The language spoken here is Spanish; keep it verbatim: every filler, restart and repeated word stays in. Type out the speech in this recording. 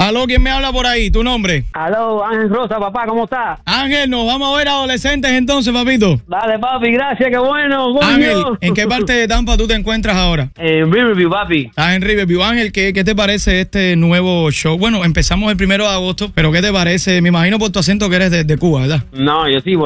Aló, ¿quién me habla por ahí? ¿Tu nombre? Aló, Ángel Rosa, papá, ¿cómo está? Ángel, nos vamos a ver adolescentes entonces, papito. Dale, papi, gracias, qué bueno, coño. Ángel, ¿en qué parte de Tampa tú te encuentras ahora? En Riverview, papi. Estás en Riverview. Ángel, ¿qué, ¿qué te parece este nuevo show? Bueno, empezamos el primero de agosto, pero ¿qué te parece? Me imagino por tu acento que eres de, de Cuba, ¿verdad? No, yo sí,